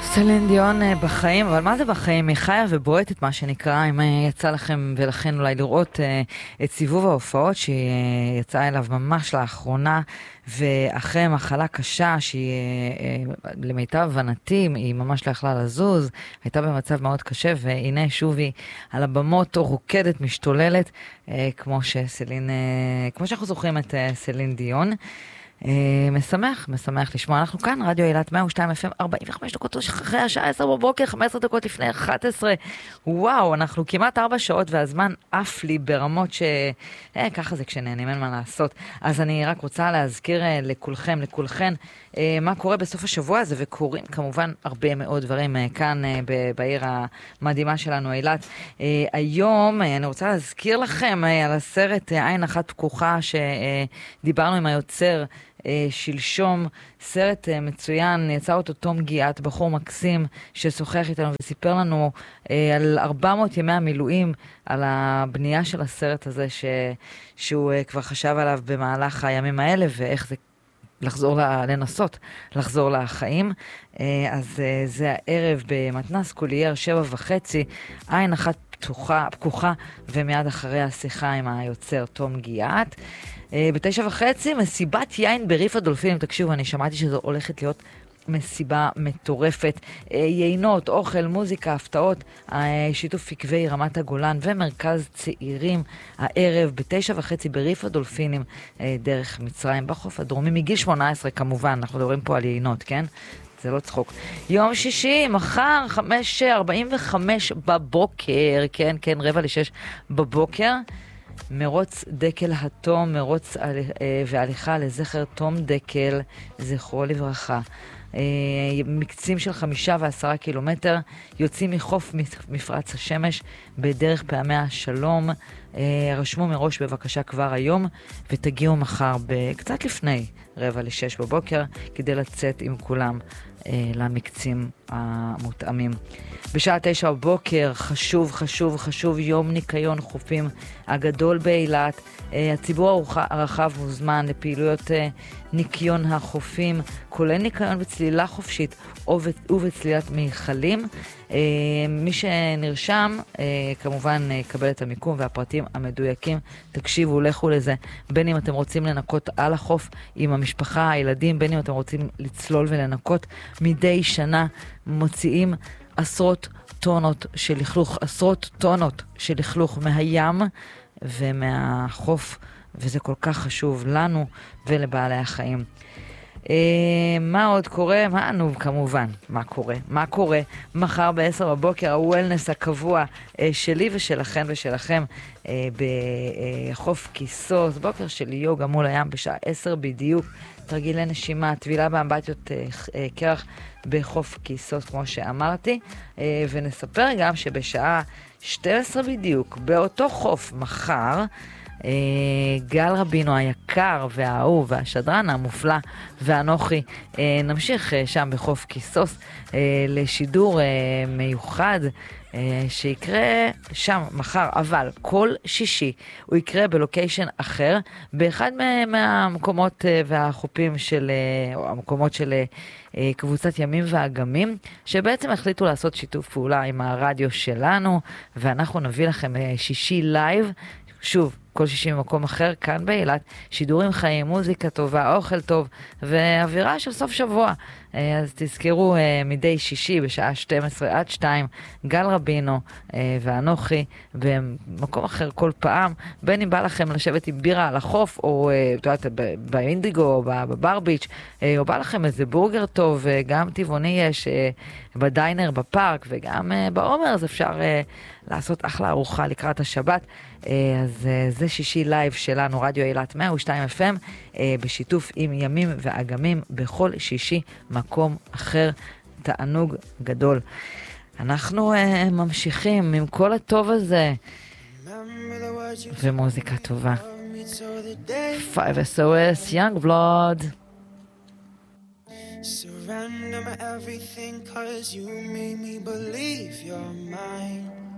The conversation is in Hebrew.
סלין דיון בחיים, אבל מה זה בחיים? היא חיה ובועטת מה שנקרא, אם יצא לכם ולכן אולי לראות את סיבוב ההופעות שהיא יצאה אליו ממש לאחרונה, ואחרי מחלה קשה שהיא למיטב הבנתי היא ממש לא יכלה לזוז, הייתה במצב מאוד קשה, והנה שוב היא על הבמות רוקדת, משתוללת, כמו שאנחנו זוכרים את סלין דיון. משמח לשמוע. אנחנו כאן, רדיו אילת 102 FM, 45 דקות אחרי השעה 10 בבוקר, 15 דקות לפני 11. וואו, אנחנו כמעט 4 שעות והזמן עף לי ברמות ככה זה כשנהנים, אין מה לעשות. אז אני רק רוצה להזכיר לכולכן, מה קורה בסוף השבוע הזה, וקורים כמובן הרבה מאוד דברים כאן בעיר המדהימה שלנו, אילת. היום אני רוצה להזכיר לכם על הסרט עין אחת פקוחה שדיברנו עם היוצר שלשום, סרט מצוין, יצא אותו תום גיאת, בחור מקסים ששוחח איתנו וסיפר לנו על 400 ימי המילואים, על הבנייה של הסרט הזה שהוא כבר חשב עליו במהלך הימים האלה, ואיך זה לנסות לחזור לחיים. אז זה הערב במתנ"ס קולייר 7:30, עין אחת פקוחה, ומיד אחרי השיחה עם היוצר תום גיאת. ב9:30 מסיבת יין בריף הדולפינים. תקשיבו, אני שמעתי שזו הולכת להיות מסיבה מטורפת, יינות, אוכל, מוזיקה, הפתעות, שיתוף עקבי רמת הגולן ומרכז צעירים הערב ב9:30 בריף הדולפינים דרך מצרים בחוף הדרומי, מגיל 18 כמובן, אנחנו מדברים פה על יינות, כן? זה לא צחוק. יום שישי, מחר, 5:45 בבוקר, כן, 5:45 בבוקר, מרוץ דקל התום, מרוץ והליכה לזכר תום דקל, זכרו לברכה. מקצים של 5 ו10 קילומטר, יוצאים מחוף מפרץ השמש בדרך פעמי השלום. רשמו מראש בבקשה כבר היום, ותגיעו מחר קצת לפני 5:45 בבוקר, כדי לצאת עם כולם למקצים המותאמים. בשעה 9 בבוקר, חשוב, יום ניקיון חופים הגדול באילת. הציבור הרחב מוזמן לפעילויות ניקיון החופים, כולל ניקיון בצלילה חופשית ובצלילת מיכלים. מי שנרשם כמובן יקבל את המיקום והפרטים המדויקים. תקשיבו, לכו לזה, בין אם אתם רוצים לנקות על החוף עם המשפחה, הילדים, בין אם אתם רוצים לצלול ולנקות. מדי שנה מוציאים עשרות טונות של לכלוך מהים ומהחוף, וזה כל כך חשוב לנו ולבעלי החיים. מה עוד קורה? כמובן, מה קורה? מחר ב10 בבוקר, הוולנס הקבוע שלי ושלכם בחוף כיסוס, בוקר של יוגה מול הים בשעה 10 בדיוק, תרגילי נשימה, טבילה באמבטיות קרח בחוף כיסוס כמו שאמרתי, ונספר גם שבשעה 12 בדיוק באותו חוף מחר, גל רבינו היקר והאהוב והשדרן המופלא ואנוכי נמשיך שם בחוף כיסוס לשידור מיוחד שיקרה שם מחר, אבל כל שישי הוא יקרה בלוקיישן אחר, באחד מהמקומות והחופים או המקומות של קבוצת ימים ואגמים, שבעצם החליטו לעשות שיתוף פעולה עם הרדיו שלנו, ואנחנו נביא לכם שישי לייב, שוב, כל שישי במקום אחר, כאן באילת, שידורים חיים, מוזיקה טובה, אוכל טוב, ואווירה של סוף שבוע. אז תזכרו, מדי שישי בשעה 12 עד 2, גל רבינו ואנוכי, במקום אחר כל פעם, בין אם בא לכם לשבת עם בירה על החוף, או באינדיגו, או בבר ביץ', או בא לכם איזה בורגר טוב, גם טבעוני יש בדיינר בפארק, וגם בעומר, אז אפשר לעשות אחלה ארוחה לקראת השבת. אז זה שישי לייב שלנו, רדיו אילת 102 FM, בשיתוף עם ימים ואגמים, בכל שישי מקום אחר. תענוג גדול. אנחנו ממשיכים עם כל הטוב הזה ומוזיקה טובה. 5SOS Youngblood. Surrender my everything, 'cause you made me believe you're mine.